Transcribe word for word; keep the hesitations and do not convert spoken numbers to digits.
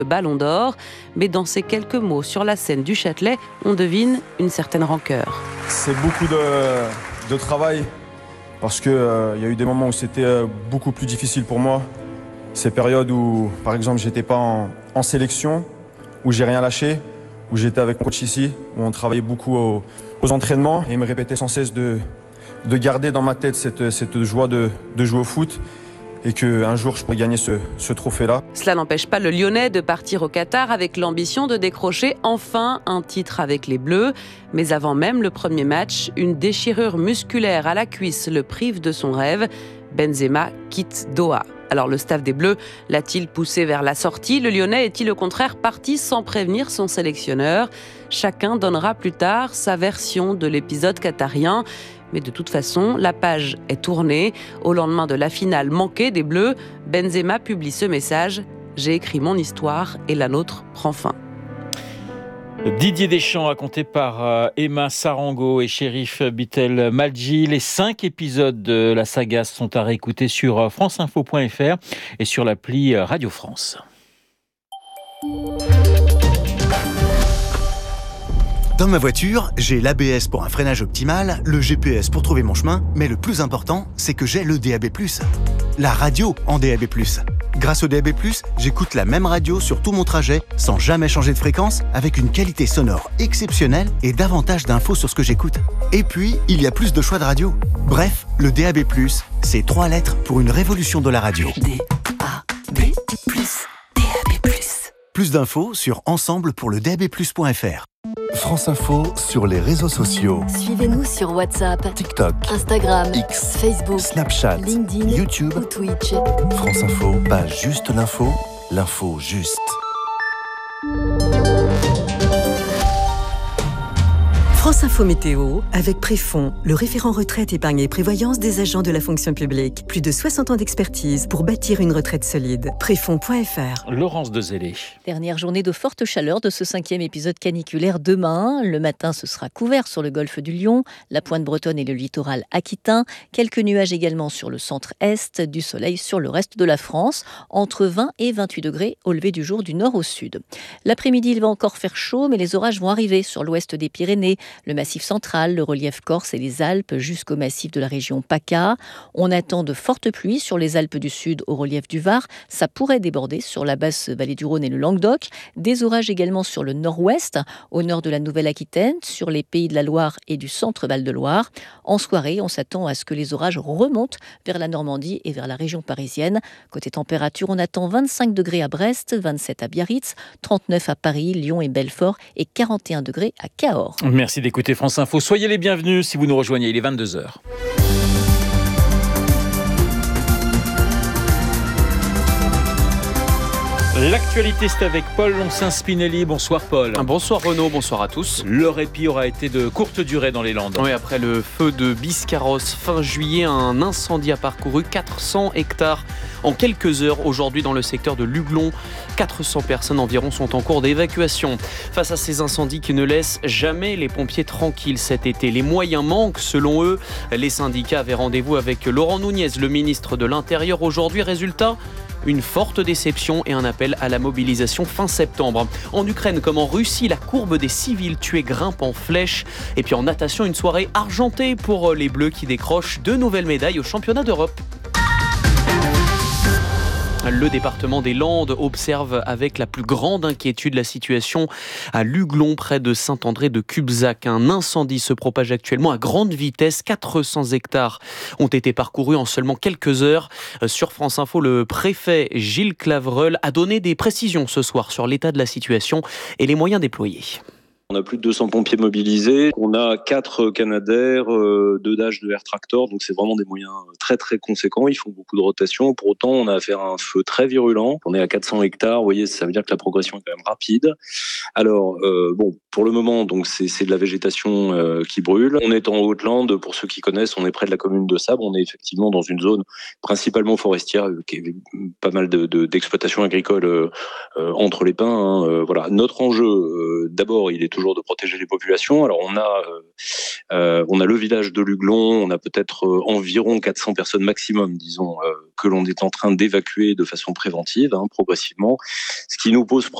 le Ballon d'Or. Mais dans ces quelques mots sur la scène du Châtelet, on devine une certaine rancœur. C'est beaucoup de, de travail parce qu'il euh, y a eu des moments où c'était euh, beaucoup plus difficile pour moi. Ces périodes où, par exemple, j'étais pas en, en sélection, où j'ai rien lâché, où j'étais avec mon coach ici, où on travaillait beaucoup au, aux entraînements et il me répétait sans cesse de, de garder dans ma tête cette, cette joie de, de jouer au foot et qu'un jour je pourrais gagner ce, ce trophée-là. Cela n'empêche pas le Lyonnais de partir au Qatar avec l'ambition de décrocher enfin un titre avec les Bleus. Mais avant même le premier match, une déchirure musculaire à la cuisse le prive de son rêve. Benzema quitte Doha. Alors le staff des Bleus l'a-t-il poussé vers la sortie ? Le Lyonnais est-il au contraire parti sans prévenir son sélectionneur ? Chacun donnera plus tard sa version de l'épisode qatarien. Mais de toute façon, la page est tournée. Au lendemain de la finale manquée des Bleus, Benzema publie ce message : « J'ai écrit mon histoire et la nôtre prend fin ». Didier Deschamps, raconté par Emma Sarango et Chérif Bitel Madji. Les cinq épisodes de la saga sont à réécouter sur franceinfo point f r et sur l'appli Radio France. Dans ma voiture, j'ai l'A B S pour un freinage optimal, le G P S pour trouver mon chemin, mais le plus important, c'est que j'ai le D A B plus. La radio en D A B plus. Grâce au D A B plus, j'écoute la même radio sur tout mon trajet, sans jamais changer de fréquence, avec une qualité sonore exceptionnelle et davantage d'infos sur ce que j'écoute. Et puis, il y a plus de choix de radio. Bref, le D A B plus, c'est trois lettres pour une révolution de la radio. D A B plus, D A B plus. Plus d'infos sur ensemble pour le D A B plus point f r. France Info sur les réseaux sociaux. Suivez-nous sur WhatsApp, TikTok, Instagram, X, Facebook, Snapchat, LinkedIn, YouTube ou Twitch. France Info, pas juste l'info, l'info juste. France Info Météo, avec Préfond, le référent retraite, épargne et prévoyance des agents de la fonction publique. Plus de soixante ans d'expertise pour bâtir une retraite solide. Préfond point f r. Laurence Dezellé. Dernière journée de forte chaleur de ce cinquième épisode caniculaire demain. Le matin, ce sera couvert sur le golfe du Lion, la pointe bretonne et le littoral aquitain. Quelques nuages également sur le centre-est, du soleil sur le reste de la France. Entre vingt et vingt-huit degrés au lever du jour du nord au sud. L'après-midi, il va encore faire chaud, mais les orages vont arriver sur l'ouest des Pyrénées, le massif central, le relief corse et les Alpes jusqu'au massif de la région PACA. On attend de fortes pluies sur les Alpes du Sud au relief du Var. Ça pourrait déborder sur la basse vallée du Rhône et le Languedoc. Des orages également sur le nord-ouest, au nord de la Nouvelle-Aquitaine, sur les Pays de la Loire et du centre Val-de-Loire. En soirée, on s'attend à ce que les orages remontent vers la Normandie et vers la région parisienne. Côté température, on attend vingt-cinq degrés à Brest, vingt-sept à Biarritz, trente-neuf à Paris, Lyon et Belfort et quarante et un degrés à Cahors. Merci d'écouter France Info. Soyez les bienvenus si vous nous rejoignez. Il est vingt-deux heures. L'actualité, c'est avec Paul Loncin-Spinelli. Bonsoir Paul. Bonsoir Renaud, bonsoir à tous. Le répit aura été de courte durée dans les Landes. Oui, après le feu de Biscarrosse fin juillet, un incendie a parcouru quatre cents hectares en quelques heures aujourd'hui dans le secteur de Luglon. quatre cents personnes environ sont en cours d'évacuation. Face à ces incendies qui ne laissent jamais les pompiers tranquilles cet été, les moyens manquent selon eux. Les syndicats avaient rendez-vous avec Laurent Nunez, le ministre de l'Intérieur aujourd'hui. Résultat, une forte déception et un appel à la mobilisation fin septembre. En Ukraine comme en Russie, la courbe des civils tués grimpe en flèche. Et puis en natation, une soirée argentée pour les Bleus qui décrochent deux nouvelles médailles au championnat d'Europe. Le département des Landes observe avec la plus grande inquiétude la situation à Luglon, près de Saint-André de Cubzac. Un incendie se propage actuellement à grande vitesse. quatre cents hectares ont été parcourus en seulement quelques heures. Sur France Info, le préfet Gilles Clavreul a donné des précisions ce soir sur l'état de la situation et les moyens déployés. On a plus de deux cents pompiers mobilisés, on a quatre Canadair, euh, deux Dash, deux Air Tractor, donc c'est vraiment des moyens très très conséquents, ils font beaucoup de rotation. Pour autant, on a affaire à un feu très virulent, on est à quatre cents hectares, vous voyez, ça veut dire que la progression est quand même rapide. Alors, euh, bon, pour le moment, donc c'est, c'est de la végétation euh, qui brûle. On est en Haute-Lande, pour ceux qui connaissent, on est près de la commune de Sabre, on est effectivement dans une zone principalement forestière, qui est pas mal de, de, d'exploitation agricole euh, euh, entre les pins. Hein, euh, voilà. Notre enjeu, euh, d'abord, il est toujours toujours de protéger les populations. Alors on a, euh, euh, on a le village de Luglon, on a peut-être euh, environ quatre cents personnes maximum, disons, euh, que l'on est en train d'évacuer de façon préventive, hein, progressivement, ce qui nous pose